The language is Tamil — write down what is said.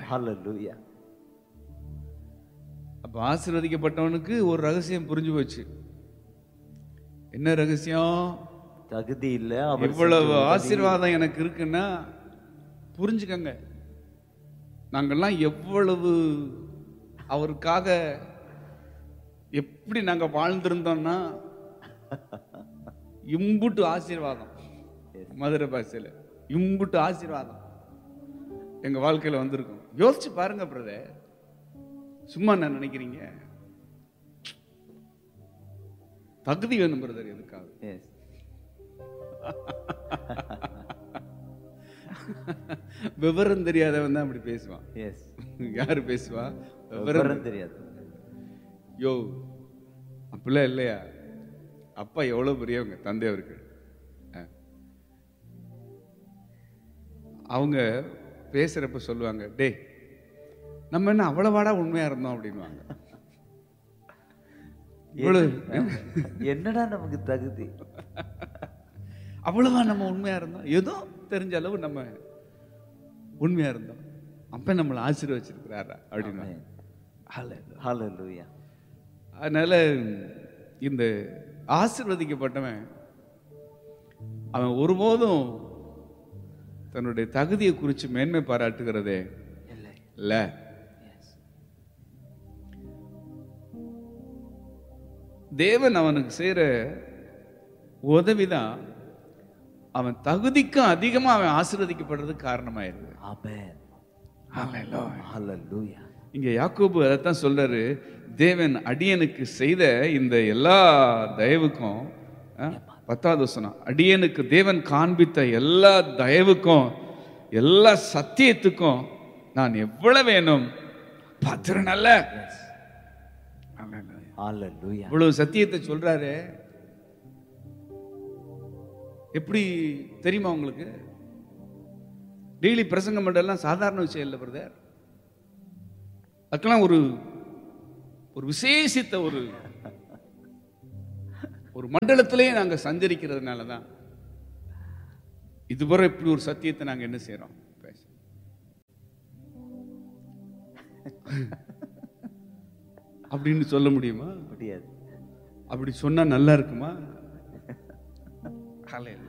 ஹalleluya. அப்ப ஆசீர்வதிக்கப்பட்டவனுக்கு ஒரு ரகசியம் புரிஞ்சு போச்சு. என்ன ரகசியம்? தகுதி இல்ல, இவ்வளவு ஆசீர்வாதம் எனக்கு இருக்குன்னா புரிஞ்சுக்கங்க, நாங்கெல்லாம் எவ்வளவு அவருக்காக எப்படி நாங்க வாழ்ந்திருந்தோம்னா இம்புட்டு ஆசீர்வாதம். மதுரை பாஷையில இம்புட்டு ஆசீர்வாதம் எங்க வாழ்க்கையில வந்திருக்கும். யோசிச்சு பாருங்க பிரதர், சும்மா என்ன நினைக்கிறீங்க? தகுதி வேணும் பிரதர். எதுக்காக? விவரம் தெரியாதவன் தான் அப்படி பேசுவான். யாரு பேசுவா? விவரம் தெரியாது. யோ அப்படிலாம் இல்லையா? அப்பா எவ்வளவு பெரியவங்க, தந்தை அவருக்கு. அவங்க பேசுறப்ப சொல்லுவாங்க, டே நம்ம என்ன அவ்வளவாடா உண்மையா இருந்தோம் அப்படின்வாங்க. என்னடா நமக்கு தகுதி, அவ்வளவா நம்ம உண்மையா இருந்தோம், ஏதோ தெரிஞ்ச அளவு நம்ம உண்மையா இருந்தோம், அப்ப நம்மளை ஆசீர்வச்சிருக்கிறாரா அப்படின்னு. ஹalleluya. அதனால இந்த ஆசீர்வதிக்கப்பட்டவன் அவன் ஒருபோதும் தன்னுடைய தகுதியை குறித்து மேன்மை பாராட்டுகிறதே இல்ல. தேவன் அவனுக்கு செய்யற உதவிதான் அவன் தகுதிக்கும் அதிகமா அவன் ஆசீர்வதிக்கப்படுறதுக்கு காரணமாயிருது. இங்க யாக்கோபு அதைத்தான் சொல்றாரு, தேவன் அடியனுக்கு செய்த இந்த எல்லா தயவுக்கும், 10வது வசனம், அடியனுக்கு தேவன் காண்பித்த எல்லா தயவுக்கும் எல்லா சத்தியத்துக்கும் நான் எவ்வளவு வேணும் பத்திரன் அல்ல. இவ்வளவு சத்தியத்தை சொல்றாரு. எப்படி தெரியுமா உங்களுக்கு? டெய்லி பிரசங்கம் பண்றதெல்லாம் சாதாரண விஷயம் இல்லை பிரதர். அதுக்கெல்லாம் ஒரு விசேஷித்த ஒரு மண்டலத்திலேயே நாங்க சஞ்சரிக்கிறதுனால தான் இதுவரை இப்படி ஒரு சத்தியத்தை நாங்க என்ன செய்யறோம். அப்படின்னு சொல்ல முடியுமா? முடியாது. அப்படி சொன்னா நல்லா இருக்குமா?